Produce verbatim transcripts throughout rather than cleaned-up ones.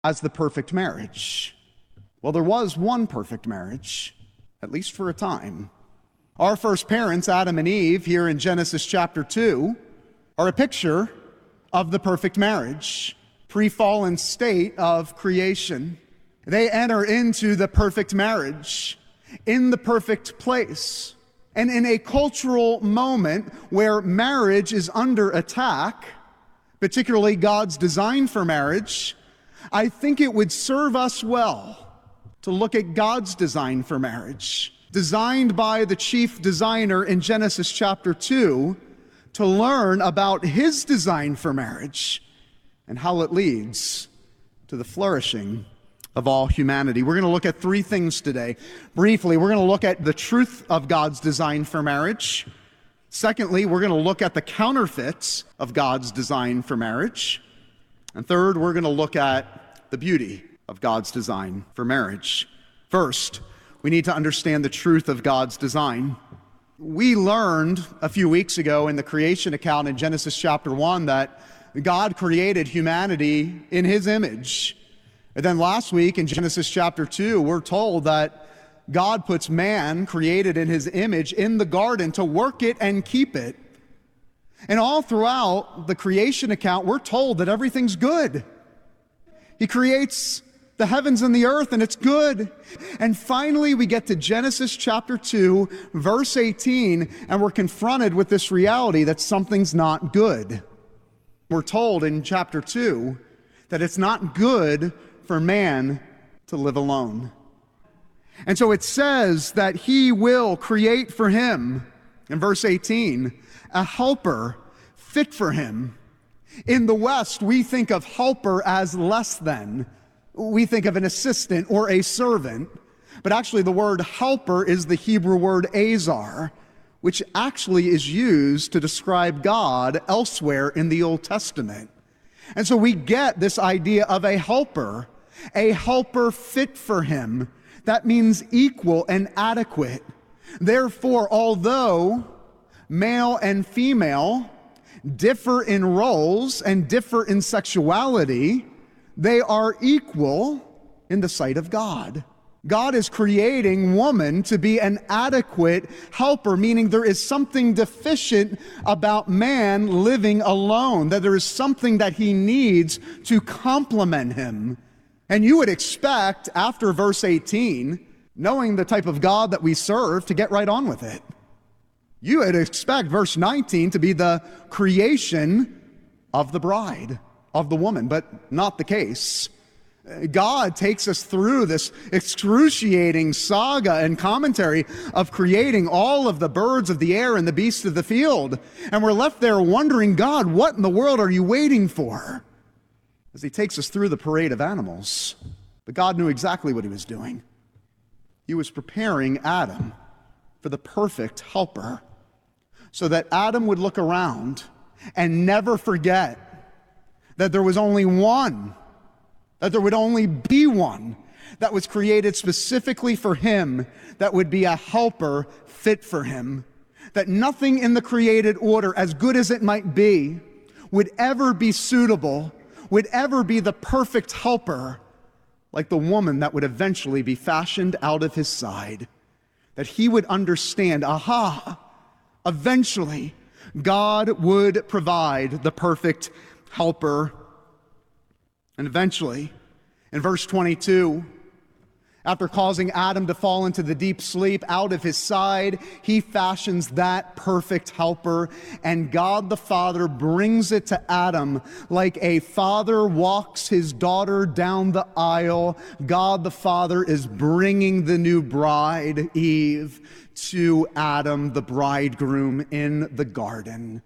as the perfect marriage. Well, there was one perfect marriage, at least for a time. Our first parents, Adam and Eve, here in Genesis chapter two, are a picture of the perfect marriage, pre-fallen state of creation. They enter into the perfect marriage in the perfect place. And in a cultural moment where marriage is under attack, particularly God's design for marriage, I think it would serve us well to look at God's design for marriage, designed by the chief designer in Genesis chapter two, to learn about his design for marriage and how it leads to the flourishing of all humanity. We're going to look at three things today. Briefly, we're going to look at the truth of God's design for marriage. Secondly, we're going to look at the counterfeits of God's design for marriage. And third, we're going to look at the beauty of God's design for marriage. First, we need to understand the truth of God's design. We learned a few weeks ago in the creation account in Genesis chapter one that God created humanity in his image. And then last week in Genesis chapter two, we're told that God puts man, created in his image, in the garden to work it and keep it. And all throughout the creation account, we're told that everything's good. He creates the heavens and the earth, and it's good. And finally, we get to Genesis chapter two, verse eighteen, and we're confronted with this reality that something's not good. We're told in chapter two that it's not good for man to live alone. And so it says that he will create for him, in verse eighteen, a helper fit for him. In the West, we think of helper as less than. We think of an assistant or a servant. But actually the word helper is the Hebrew word azar, which actually is used to describe God elsewhere in the Old Testament. And so we get this idea of a helper, a helper fit for him. That means equal and adequate. Therefore, although male and female differ in roles and differ in sexuality, they are equal in the sight of God. God is creating woman to be an adequate helper, meaning there is something deficient about man living alone, that there is something that he needs to complement him. And you would expect, after verse eighteen, knowing the type of God that we serve, to get right on with it. You would expect verse nineteen to be the creation of the bride, of the woman, but not the case. God takes us through this excruciating saga and commentary of creating all of the birds of the air and the beasts of the field. And we're left there wondering, God, what in the world are you waiting for? As he takes us through the parade of animals. But God knew exactly what he was doing. He was preparing Adam for the perfect helper, so that Adam would look around and never forget that there was only one, that there would only be one that was created specifically for him, that would be a helper fit for him. That nothing in the created order, as good as it might be, would ever be suitable, would ever be the perfect helper like the woman that would eventually be fashioned out of his side. That he would understand, aha, eventually God would provide the perfect helper. And eventually, in verse twenty-two, after causing Adam to fall into the deep sleep out of his side, he fashions that perfect helper, and God the Father brings it to Adam like a father walks his daughter down the aisle. God the Father is bringing the new bride, Eve, to Adam, the bridegroom, in the garden.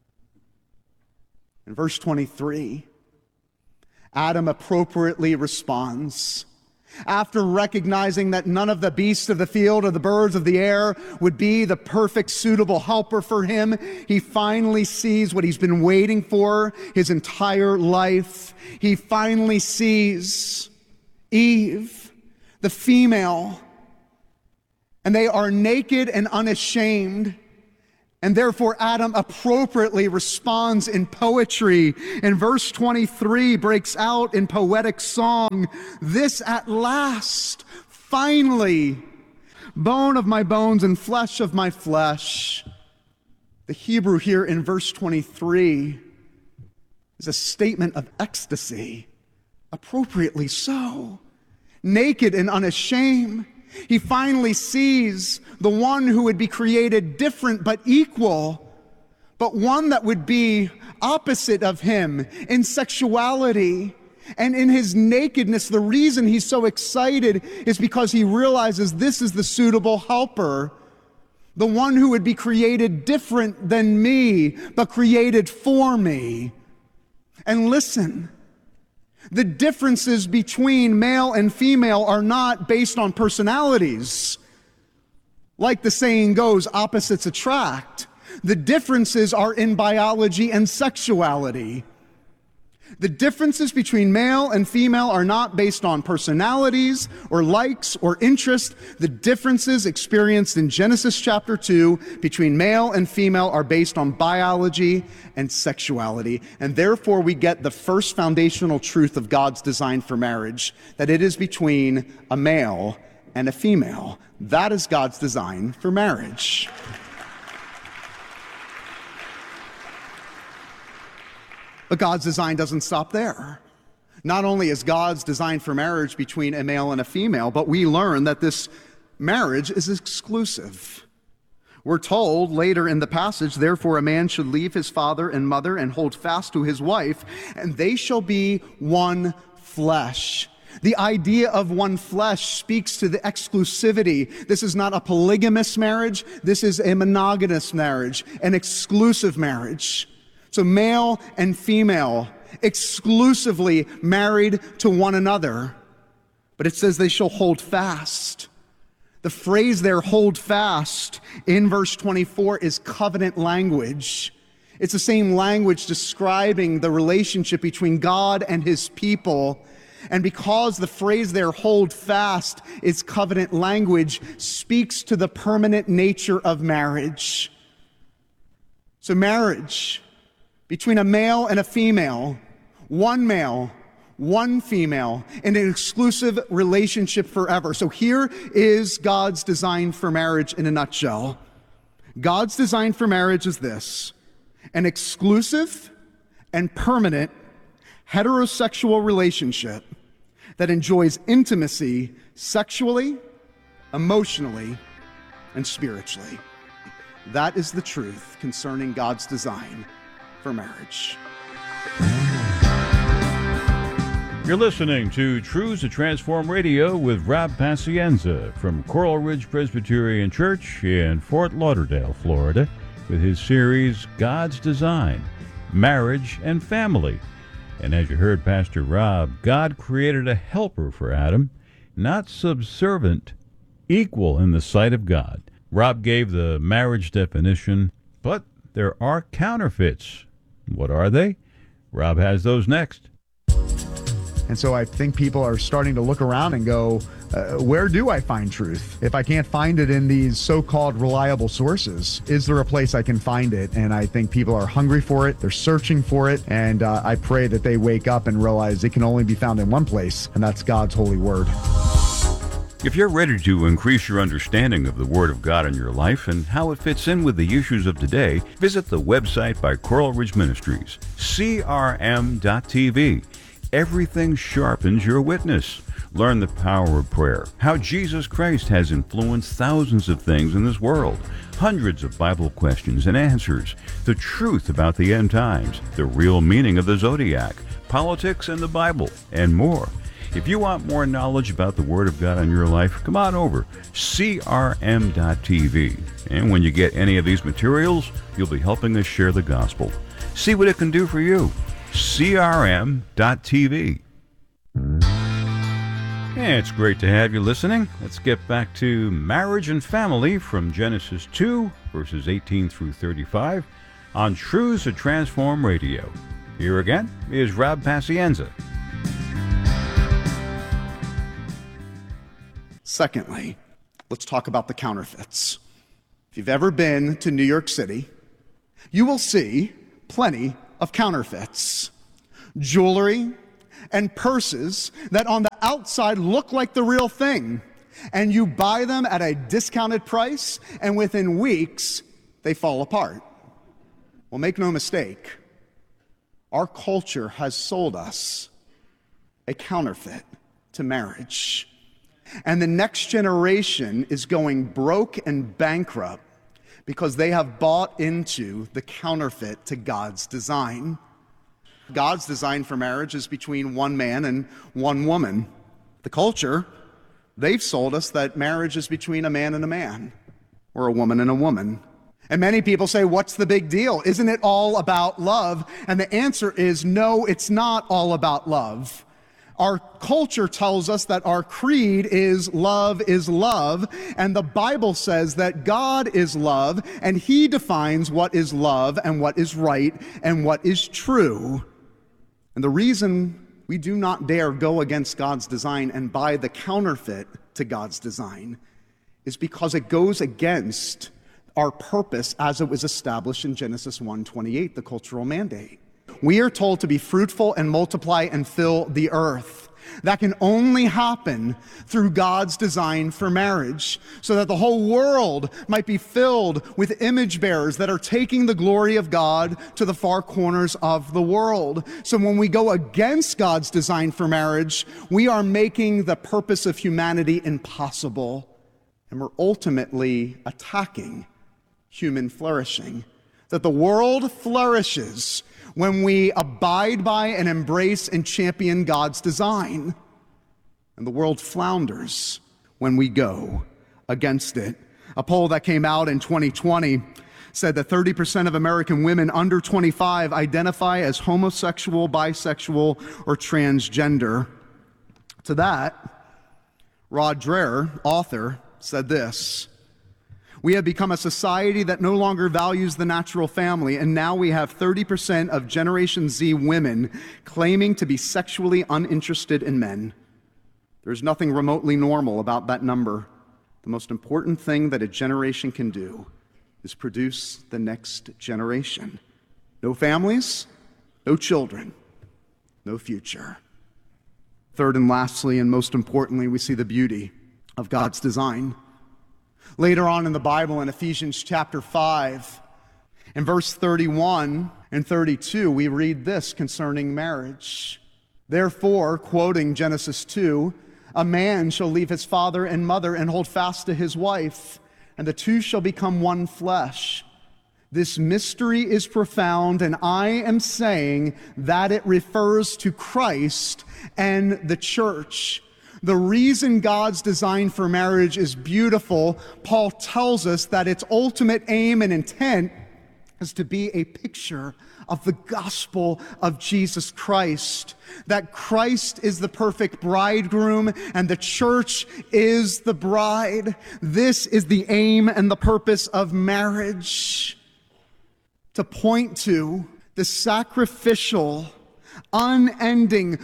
In verse twenty-three, Adam appropriately responds. After recognizing that none of the beasts of the field or the birds of the air would be the perfect, suitable helper for him, he finally sees what he's been waiting for his entire life. He finally sees Eve, the female, and they are naked and unashamed. And therefore, Adam appropriately responds in poetry. And verse twenty-three breaks out in poetic song. This at last, finally, bone of my bones and flesh of my flesh. The Hebrew here in verse twenty-three is a statement of ecstasy, appropriately so. Naked and unashamed, he finally sees the one who would be created different but equal, but one that would be opposite of him in sexuality. And in his nakedness, the reason he's so excited is because he realizes this is the suitable helper, the one who would be created different than me, but created for me. And listen, the differences between male and female are not based on personalities. Like the saying goes, opposites attract. The differences are in biology and sexuality. The differences between male and female are not based on personalities or likes or interest. The differences experienced in Genesis chapter two between male and female are based on biology and sexuality. And therefore we get the first foundational truth of God's design for marriage, that it is between a male and a female. That is God's design for marriage. But God's design doesn't stop there. Not only is God's design for marriage between a male and a female, but we learn that this marriage is exclusive. We're told later in the passage, therefore a man should leave his father and mother and hold fast to his wife, and they shall be one flesh. The idea of one flesh speaks to the exclusivity. This is not a polygamous marriage. This is a monogamous marriage, an exclusive marriage. So male and female, exclusively married to one another. But it says they shall hold fast. The phrase there, hold fast, in verse twenty-four is covenant language. It's the same language describing the relationship between God and his people. And because the phrase there, hold fast, is covenant language, speaks to the permanent nature of marriage. So marriage between a male and a female, one male, one female, in an exclusive relationship forever. So here is God's design for marriage in a nutshell. God's design for marriage is this: an exclusive and permanent heterosexual relationship that enjoys intimacy sexually, emotionally, and spiritually. That is the truth concerning God's design for marriage. You're listening to Truths to Transform Radio with Rob Pacienza from Coral Ridge Presbyterian Church in Fort Lauderdale, Florida, with his series, God's Design, Marriage and Family. And as you heard Pastor Rob, God created a helper for Adam, not subservient, equal in the sight of God. Rob gave the marriage definition, but there are counterfeits. What are they? Rob has those next. And so I think people are starting to look around and go, uh, where do I find truth? If I can't find it in these so-called reliable sources, is there a place I can find it? And I think people are hungry for it. They're searching for it. And uh, I pray that they wake up and realize it can only be found in one place, and that's God's holy word. If you're ready to increase your understanding of the Word of God in your life and how it fits in with the issues of today, visit the website by Coral Ridge Ministries, C R M dot T V. Everything sharpens your witness. Learn the power of prayer, how Jesus Christ has influenced thousands of things in this world, hundreds of Bible questions and answers, the truth about the end times, the real meaning of the zodiac, politics and the Bible, and more. If you want more knowledge about the Word of God in your life, come on over, C R M dot T V. And when you get any of these materials, you'll be helping us share the gospel. See what it can do for you. C R M dot T V. Yeah, it's great to have you listening. Let's get back to marriage and family from Genesis two, verses eighteen through thirty-five, on Truths to Transform Radio. Here again is Rob Pacienza. Secondly, let's talk about the counterfeits. If you've ever been to New York City, you will see plenty of counterfeits. Jewelry and purses that on the outside look like the real thing, and you buy them at a discounted price, and within weeks, they fall apart. Well, make no mistake, our culture has sold us a counterfeit to marriage. And the next generation is going broke and bankrupt because they have bought into the counterfeit to God's design. God's design for marriage is between one man and one woman. The culture, they've sold us that marriage is between a man and a man, or a woman and a woman. And many people say, what's the big deal? Isn't it all about love? And the answer is no, it's not all about love. Our culture tells us that our creed is love is love, and the Bible says that God is love, and He defines what is love and what is right and what is true. And the reason we do not dare go against God's design and buy the counterfeit to God's design is because it goes against our purpose as it was established in Genesis one twenty-eight, the cultural mandate. We are told to be fruitful and multiply and fill the earth. That can only happen through God's design for marriage, so that the whole world might be filled with image bearers that are taking the glory of God to the far corners of the world. So when we go against God's design for marriage, we are making the purpose of humanity impossible, and we're ultimately attacking human flourishing. That the world flourishes when we abide by and embrace and champion God's design. And the world flounders when we go against it. A poll that came out in twenty twenty said that thirty percent of American women under twenty-five identify as homosexual, bisexual, or transgender. To that, Rod Dreher, author, said this: "We have become a society that no longer values the natural family, and now we have thirty percent of Generation Z women claiming to be sexually uninterested in men. There's nothing remotely normal about that number. The most important thing that a generation can do is produce the next generation. No families, no children, no future." Third and lastly, and most importantly, we see the beauty of God's design. Later on in the Bible, in Ephesians chapter five, in verse thirty-one and thirty-two, we read this concerning marriage. "Therefore," quoting Genesis two, "a man shall leave his father and mother and hold fast to his wife, and the two shall become one flesh. This mystery is profound, and I am saying that it refers to Christ and the church." The reason God's design for marriage is beautiful, Paul tells us that its ultimate aim and intent is to be a picture of the gospel of Jesus Christ. That Christ is the perfect bridegroom and the church is the bride. This is the aim and the purpose of marriage. To point to the sacrificial, unending,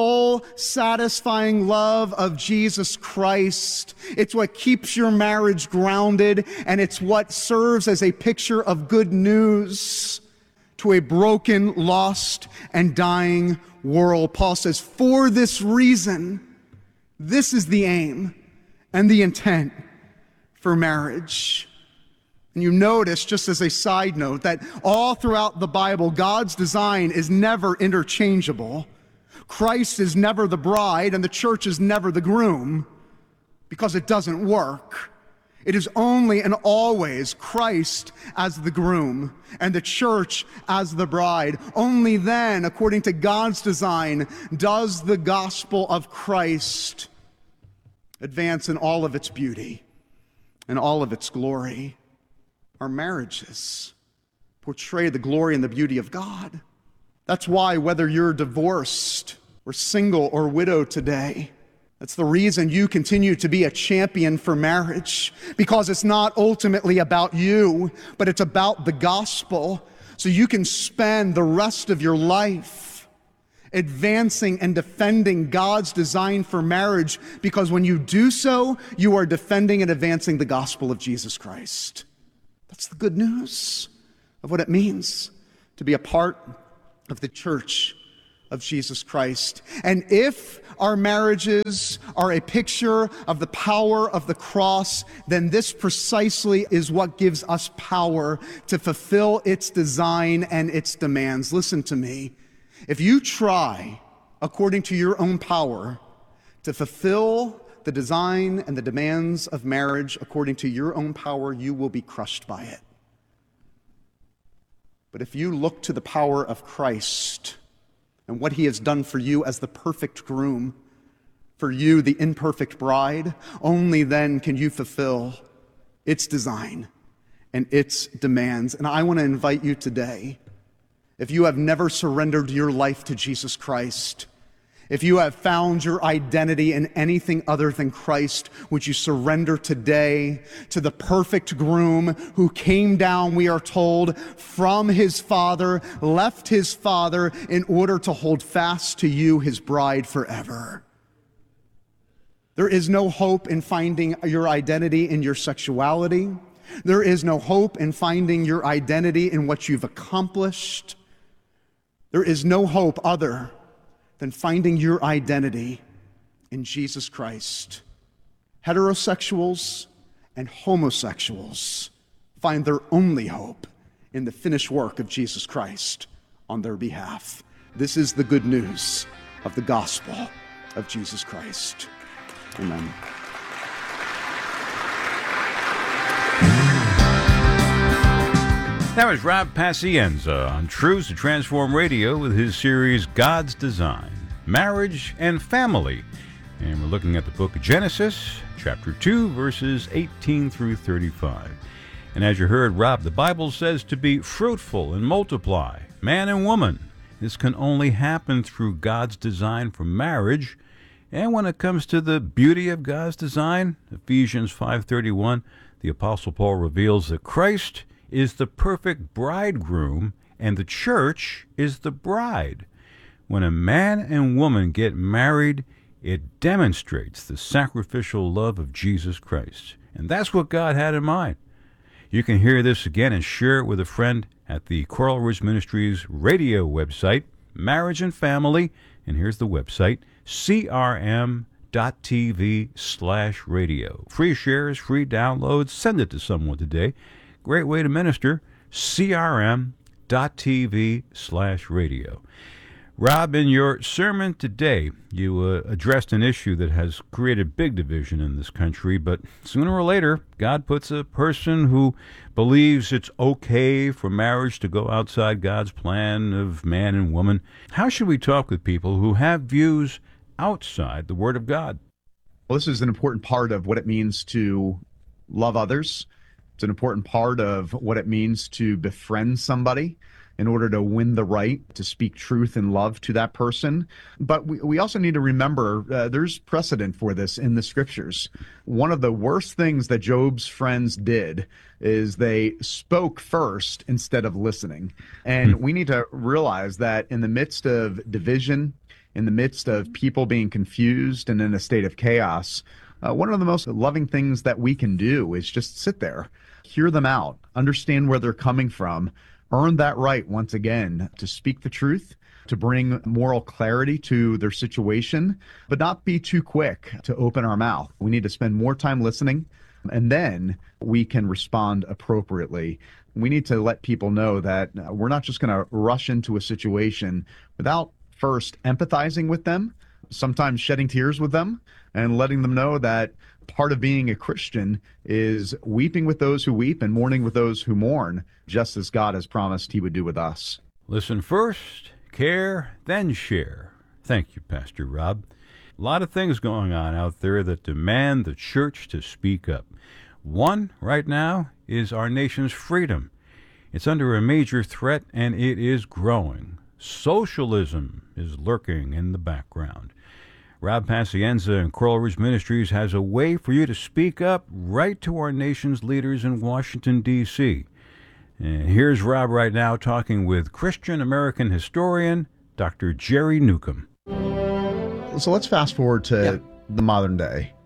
soul-satisfying love of Jesus Christ. It's what keeps your marriage grounded, and it's what serves as a picture of good news to a broken, lost, and dying world. Paul says, for this reason, this is the aim and the intent for marriage. And you notice, just as a side note, that all throughout the Bible, God's design is never interchangeable. Christ is never the bride, and the church is never the groom, because it doesn't work. It is only and always Christ as the groom and the church as the bride. Only then, according to God's design, does the gospel of Christ advance in all of its beauty and all of its glory. Our marriages portray the glory and the beauty of God. That's why, whether you're divorced or single or widowed today, that's the reason you continue to be a champion for marriage, because it's not ultimately about you, but it's about the gospel. So you can spend the rest of your life advancing and defending God's design for marriage, because when you do so, you are defending and advancing the gospel of Jesus Christ. That's the good news of what it means to be a part of the church of Jesus Christ. And if our marriages are a picture of the power of the cross, then this precisely is what gives us power to fulfill its design and its demands. Listen to me. If you try, according to your own power, to fulfill the design and the demands of marriage according to your own power, you will be crushed by it. But if you look to the power of Christ and what he has done for you as the perfect groom, for you, the imperfect bride, only then can you fulfill its design and its demands. And I want to invite you today, if you have never surrendered your life to Jesus Christ, if you have found your identity in anything other than Christ, would you surrender today to the perfect groom who came down, we are told, from his Father, left his Father in order to hold fast to you, his bride, forever? There is no hope in finding your identity in your sexuality. There is no hope in finding your identity in what you've accomplished. There is no hope other than finding your identity in Jesus Christ. Heterosexuals and homosexuals find their only hope in the finished work of Jesus Christ on their behalf. This is the good news of the gospel of Jesus Christ. Amen. That was Rob Pacienza on Truths to Transform Radio with his series God's Design, Marriage and Family. And we're looking at the book of Genesis, chapter two, verses eighteen through thirty-five. And as you heard Rob, the Bible says to be fruitful and multiply, man and woman. This can only happen through God's design for marriage. And when it comes to the beauty of God's design, Ephesians five thirty-one, the Apostle Paul reveals that Christ is the perfect bridegroom and the church is the bride. When a man and woman get married, it demonstrates the sacrificial love of Jesus Christ. And that's what God had in mind. You can hear this again and share it with a friend at the Coral Ridge Ministries radio website, Marriage and Family. And here's the website, C R M dot T V slash radio. Free shares, free downloads. Send it to someone today. Great way to minister, C R M dot T V slash radio. Rob, in your sermon today, you uh, addressed an issue that has created big division in this country, but sooner or later, God puts a person who believes it's okay for marriage to go outside God's plan of man and woman. How should we talk with people who have views outside the Word of God? Well, this is an important part of what it means to love others. It's an important part of what it means to befriend somebody in order to win the right to speak truth and love to that person. But we, we also need to remember uh, there's precedent for this in the scriptures. One of the worst things that Job's friends did is they spoke first instead of listening. And we need to realize that in the midst of division, in the midst of people being confused and in a state of chaos, uh, one of the most loving things that we can do is just sit there, hear them out, understand where they're coming from, earn that right once again to speak the truth, to bring moral clarity to their situation, but not be too quick to open our mouth. We need to spend more time listening, and then we can respond appropriately. We need to let people know that we're not just going to rush into a situation without first empathizing with them, sometimes shedding tears with them, and letting them know that part of being a Christian is weeping with those who weep and mourning with those who mourn, just as God has promised he would do with us. Listen first, care, then share. Thank you, Pastor Rob. A lot of things going on out there that demand the church to speak up. One, right now, is our nation's freedom. It's under a major threat, and it is growing. Socialism is lurking in the background. Rob Pacienza and Coral Ridge Ministries has a way for you to speak up right to our nation's leaders in Washington, D C And here's Rob right now talking with Christian American historian Doctor Jerry Newcomb. So let's fast forward to Yep. the modern day.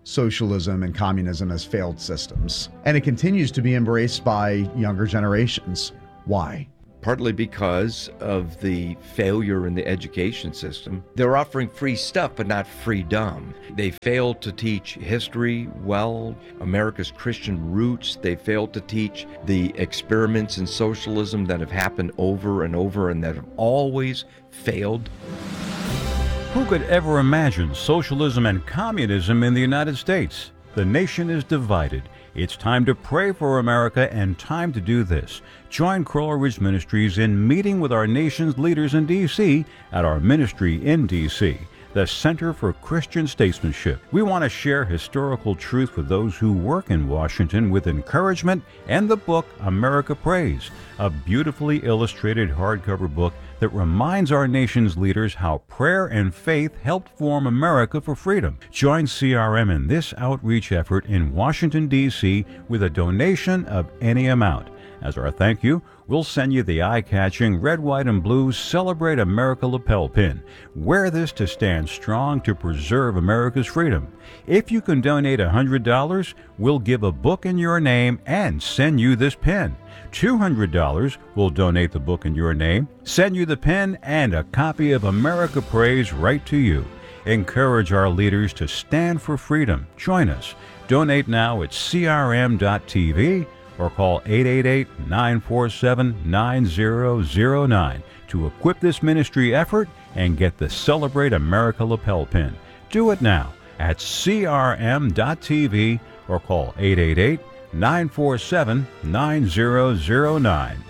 socialism and communism as failed systems. And it continues to be embraced by younger generations. Why? Partly because of the failure in the education system. They're offering free stuff, but not freedom. They failed to teach history well, America's Christian roots. They failed to teach the experiments in socialism that have happened over and over and that have always failed. Who could ever imagine socialism and communism in the United States? The nation is divided. It's time to pray for America and time to do this. Join Coral Ridge Ministries in meeting with our nation's leaders in D C at our ministry in D C, the Center for Christian Statesmanship. We want to share historical truth with those who work in Washington with encouragement and the book America Prays, a beautifully illustrated hardcover book that reminds our nation's leaders how prayer and faith helped form America for freedom. Join C R M in this outreach effort in Washington, D C with a donation of any amount. As our thank you, we'll send you the eye-catching red, white, and blue Celebrate America lapel pin. Wear this to stand strong to preserve America's freedom. If you can donate one hundred dollars, we'll give a book in your name and send you this pin. two hundred dollars, we'll donate the book in your name, send you the pin, and a copy of America Prays right to you. Encourage our leaders to stand for freedom. Join us. Donate now at C R M dot T V or call eight eight eight, nine four seven, nine zero zero nine to equip this ministry effort and get the Celebrate America lapel pin. Do it now at C R M dot T V or call eight eight eight, nine four seven, nine zero zero nine.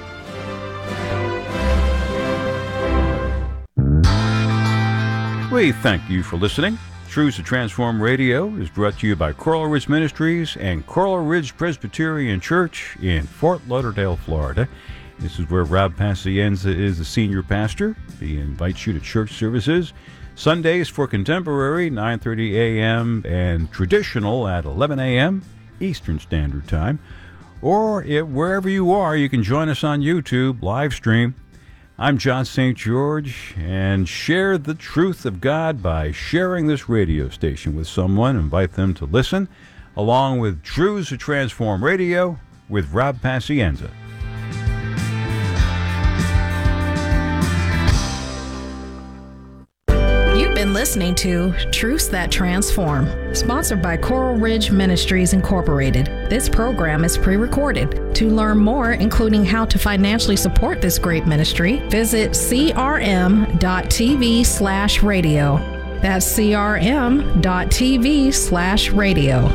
We thank you for listening. Truths to Transform Radio is brought to you by Coral Ridge Ministries and Coral Ridge Presbyterian Church in Fort Lauderdale, Florida. This is where Rob Pacienza is the senior pastor. He invites you to church services Sundays for contemporary, nine thirty a.m., and traditional at eleven a.m. Eastern Standard Time. Or if, wherever you are, you can join us on YouTube, live stream. I'm John Saint George, and share the truth of God by sharing this radio station with someone. Invite them to listen, along with Truths to Transform Radio with Rob Pacienza. You've been listening to Truths That Transform, sponsored by Coral Ridge Ministries Incorporated. This program is pre-recorded. To learn more, including how to financially support this great ministry, visit C R M dot T V slash radio. That's C R M dot T V slash radio.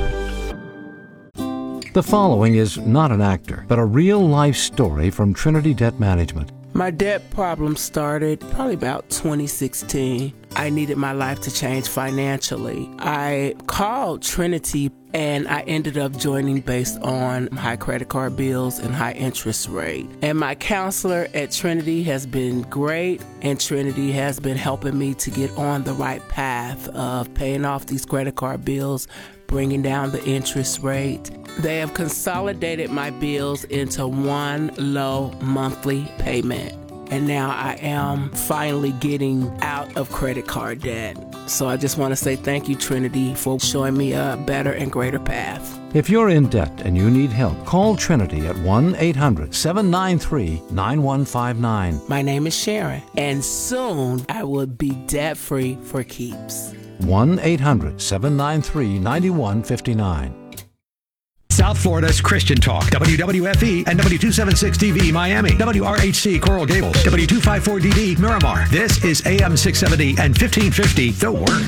The following is not an actor, but a real-life story from Trinity Debt Management. My debt problem started probably about twenty sixteen. I needed my life to change financially. I called Trinity and I ended up joining based on high credit card bills and high interest rate. And my counselor at Trinity has been great, and Trinity has been helping me to get on the right path of paying off these credit card bills, bringing down the interest rate. They have consolidated my bills into one low monthly payment. And now I am finally getting out of credit card debt. So I just want to say thank you, Trinity, for showing me a better and greater path. If you're in debt and you need help, call Trinity at one eight hundred, seven nine three, nine one five nine. My name is Sharon, and soon I will be debt-free for keeps. one eight hundred, seven nine three, nine one five nine. South Florida's Christian Talk, W W F E and W two seventy-six D V Miami, W R H C Coral Gables, W two fifty-four D V Miramar. This is A M six seventy and fifteen fifty The Word.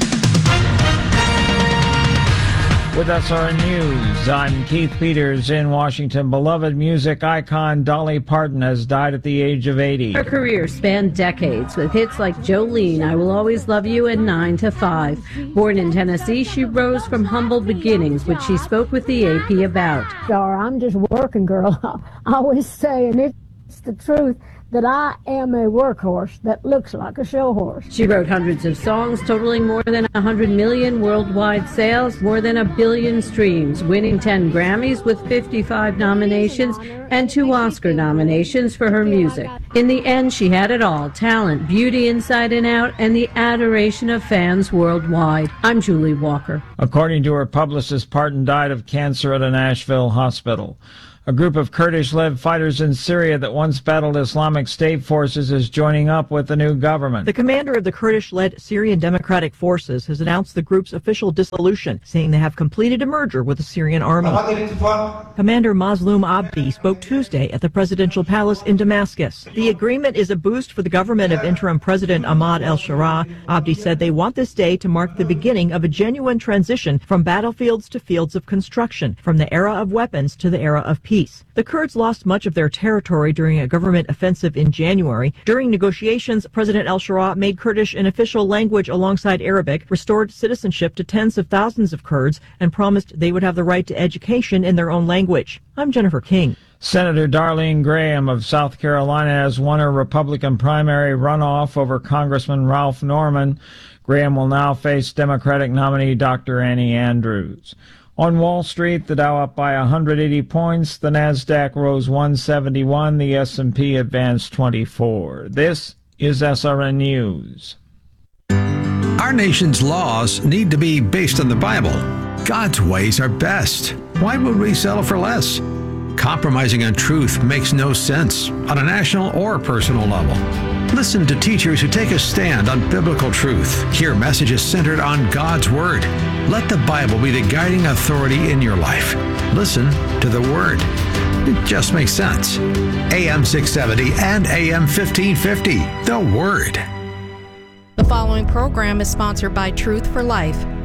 With S R N News, I'm Keith Peters in Washington. Beloved music icon Dolly Parton has died at the age of eighty. Her career spanned decades with hits like Jolene, I Will Always Love You, and nine to five. Born in Tennessee, she rose from humble beginnings, which she spoke with the A P about. I'm just a working girl. I always say, and it's the truth, that I am a workhorse that looks like a show horse. She wrote hundreds of songs, totaling more than one hundred million worldwide sales, more than a billion streams, winning ten Grammys with fifty-five nominations and two Oscar nominations for her music. In the end, she had it all: talent, beauty inside and out, and the adoration of fans worldwide. I'm Julie Walker. According to her publicist, Parton died of cancer at a Nashville hospital. A group of Kurdish-led fighters in Syria that once battled Islamic State forces is joining up with the new government. The commander of the Kurdish-led Syrian Democratic Forces has announced the group's official dissolution, saying they have completed a merger with the Syrian army. Commander Mazloum Abdi spoke Tuesday at the presidential palace in Damascus. The agreement is a boost for the government of interim President Ahmad el-Sharaa. Abdi said they want this day to mark the beginning of a genuine transition from battlefields to fields of construction, from the era of weapons to the era of peace. The Kurds lost much of their territory during a government offensive in January. During negotiations, President el-Sharaa made Kurdish an official language alongside Arabic, restored citizenship to tens of thousands of Kurds, and promised they would have the right to education in their own language. I'm Jennifer King. Senator Darlene Graham of South Carolina has won her Republican primary runoff over Congressman Ralph Norman. Graham will now face Democratic nominee Doctor Annie Andrews. On Wall Street, the Dow up by one hundred eighty points, the Nasdaq rose one seventy-one, the S and P advanced twenty-four. This is S R N News. Our nation's laws need to be based on the Bible. God's ways are best. Why would we settle for less? Compromising on truth makes no sense on a national or personal level. Listen to teachers who take a stand on biblical truth. Hear messages centered on God's Word. Let the Bible be the guiding authority in your life. Listen to the Word. It just makes sense. A M six seventy and A M fifteen fifty, The Word. The following program is sponsored by Truth for Life.